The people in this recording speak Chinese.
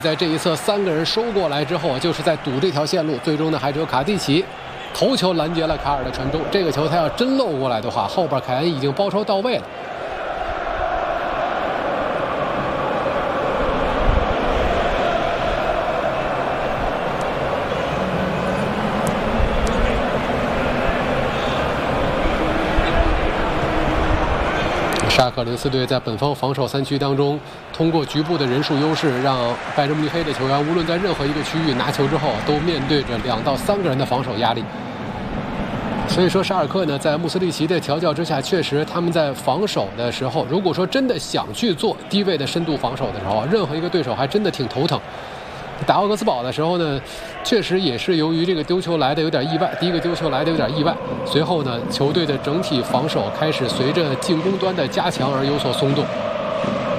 在这一侧3个人收过来之后，就是在堵这条线路，最终呢还只有卡蒂奇头球拦截了卡尔的传中。这个球他要真漏过来的话，后边凯恩已经包抄到位了。沙克林斯队在本方防守3区当中，通过局部的人数优势，让拜仁慕尼黑的球员无论在任何一个区域拿球之后，都面对着2到3个人的防守压力。所以说，沙尔克呢，在穆斯利奇的调教之下，确实他们在防守的时候，如果说真的想去做低位的深度防守的时候，任何一个对手还真的挺头疼。打奥格斯堡的时候呢，确实也是由于这个丢球来的有点意外，第一个丢球来的有点意外，随后呢，球队的整体防守开始随着进攻端的加强而有所松动。